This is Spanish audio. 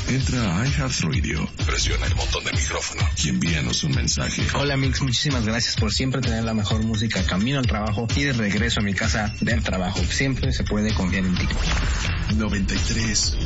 Entra a iHeartRadio, presiona el botón de micrófono y envíanos un mensaje. Hola Mix, muchísimas gracias por siempre tener la mejor música camino al trabajo y de regreso a mi casa del trabajo. Siempre se puede confiar en ti. 93